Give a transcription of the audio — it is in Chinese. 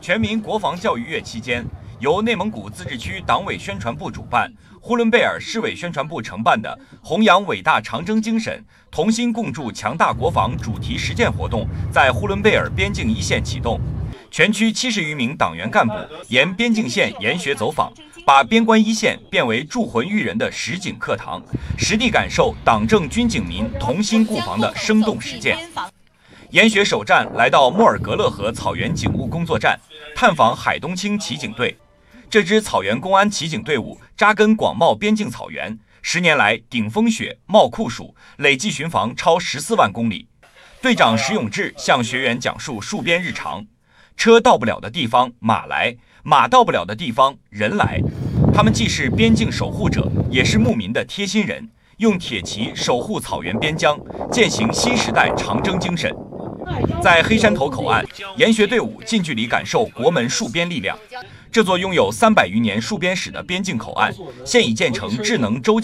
全民国防教育月期间，由内蒙古自治区党委宣传部主办，呼伦贝尔市委宣传部承办的弘扬伟大长征精神、同心共筑强大国防主题实践活动在呼伦贝尔边境一线启动。全区70余名党员干部沿边境线研学走访，把边关一线变为铸魂育人的实景课堂，实地感受党政军警民同心固防的生动实践。研学首站来到莫尔格勒河草原警务工作站，探访海东青骑警队。这支草原公安骑警队伍扎根广袤边境草原，10年来顶风雪、冒酷暑，累计巡防超14万公里。队长石永志向学员讲述戍边日常：车到不了的地方马来，马到不了的地方人来。他们既是边境守护者，也是牧民的贴心人，用铁骑守护草原边疆，践行新时代长征精神。在黑山头口岸，研学队伍近距离感受国门戍边力量。这座拥有300余年戍边史的边境口岸，现已建成智能洲际